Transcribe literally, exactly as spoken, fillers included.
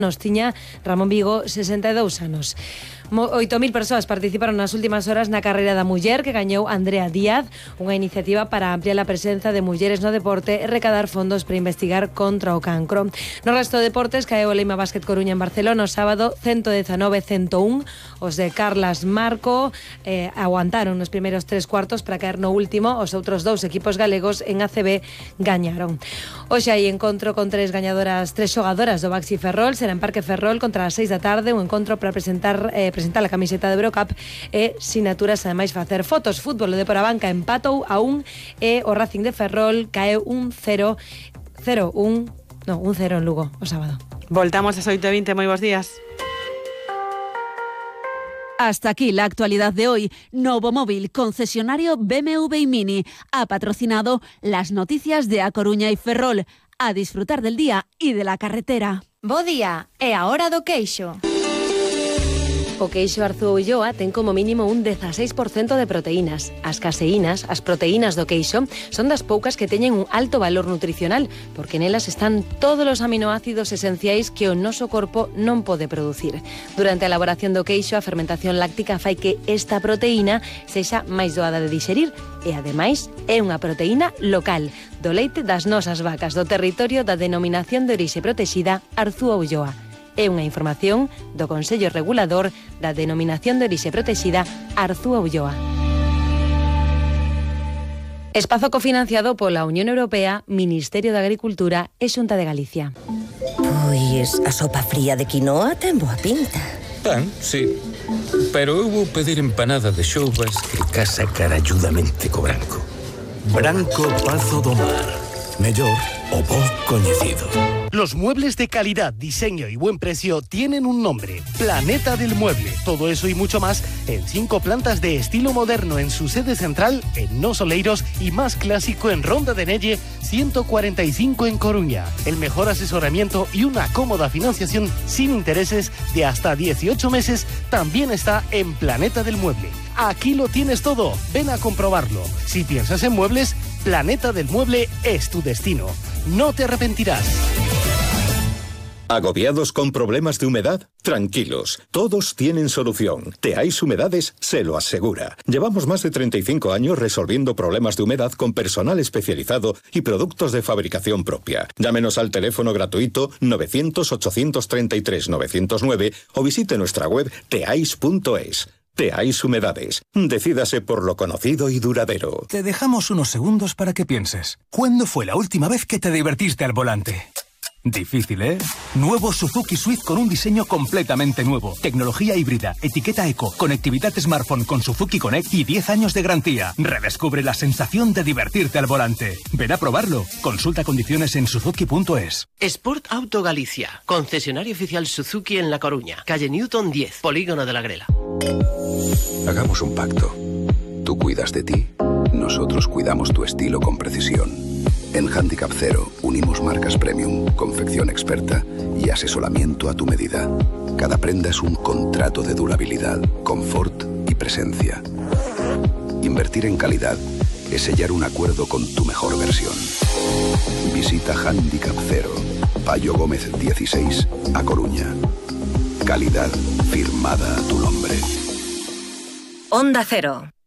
Nos tiña Ramón Vigo, sesenta e dous anos. oito mil persoas participaron nas últimas horas na carreira da muller que gañou Andrea Díaz, unha iniciativa para ampliar a presenza de mulleres no deporte e recadar fondos para investigar contra o cancro. No resto de deportes, caeu o Leima Básquet Coruña en Barcelona o sábado ciento dezanove a ciento un. Os de Carlas Marco eh, aguantaron nos primeiros tres cuartos para caer no último. Os outros dous equipos galegos en A C B gañaron. Hoxe hai encontro con tres gañadoras, tres xogadoras do Baxi Ferrol. Será en Parque Ferrol contra as seis da tarde, un encontro para presentar eh, presentar a camiseta de Eurocup e sinaturas, ademais facer fotos. Fútbol, o de Porabanca empatou a un e o Racing de Ferrol caeu un cero, cero, un, no, un cero en Lugo o sábado. Voltamos a oito e vinte, moi bons días. Hasta aquí la actualidad de hoy. Novo Móvil, concesionario B M W y Mini, ha patrocinado las noticias de A Coruña y Ferrol. A disfrutar del día y de la carretera. Bo día, é a hora do queixo. O queixo Arzúa Ulloa ten como mínimo un dieciséis por ciento de proteínas. As caseínas, as proteínas do queixo, son das poucas que teñen un alto valor nutricional, porque nelas están todos os aminoácidos esenciais que o noso corpo non pode producir. Durante a elaboración do queixo, a fermentación láctica fai que esta proteína sexa máis doada de dixerir e, ademais, é unha proteína local, do leite das nosas vacas do territorio da denominación de orixe protexida Arzúa Ulloa. É unha información do Consello Regulador da Denominación de Orixe Protexida Arzúa Ulloa. Espazo cofinanciado pola Unión Europea, Ministerio de Agricultura e Xunta de Galicia. Pois a sopa fría de quinoa ten boa pinta. Pan, sí. Pero eu vou pedir empanada de xoubas que casa caralludamente co branco. Branco Pazo do Mar. Mellor o bo coñecido. Los muebles de calidad, diseño y buen precio tienen un nombre: Planeta del Mueble. Todo eso y mucho más en cinco plantas de estilo moderno en su sede central en Nos Oleiros y más clásico en Ronda de Nelle ciento cuarenta y cinco en Coruña. El mejor asesoramiento y una cómoda financiación sin intereses de hasta dieciocho meses también está en Planeta del Mueble. Aquí lo tienes todo, ven a comprobarlo. Si piensas en muebles, Planeta del Mueble es tu destino. No te arrepentirás. ¿Agobiados con problemas de humedad? Tranquilos, todos tienen solución. Teais Humedades se lo asegura. Llevamos más de treinta y cinco años resolviendo problemas de humedad con personal especializado y productos de fabricación propia. Llámenos al teléfono gratuito novecientos, ochocientos treinta y tres, novecientos nueve o visite nuestra web teais punto es. Teais Humedades. Decídase por lo conocido y duradero. Te dejamos unos segundos para que pienses. ¿Cuándo fue la última vez que te divertiste al volante? Difícil, ¿eh? Nuevo Suzuki Swift con un diseño completamente nuevo. Tecnología híbrida, etiqueta eco, conectividad smartphone con Suzuki Connect y diez años de garantía. Redescubre la sensación de divertirte al volante. Ven a probarlo. Consulta condiciones en suzuki punto es. Sport Auto Galicia, concesionario oficial Suzuki en La Coruña, calle Newton diez, Polígono de la Grela. Hagamos un pacto. Tú cuidas de ti, nosotros cuidamos tu estilo con precisión. En Handicap Cero unimos marcas premium, confección experta y asesoramiento a tu medida. Cada prenda es un contrato de durabilidad, confort y presencia. Invertir en calidad es sellar un acuerdo con tu mejor versión. Visita Handicap Cero, Payo Gómez dieciséis, A Coruña. Calidad firmada a tu nombre. Onda Cero.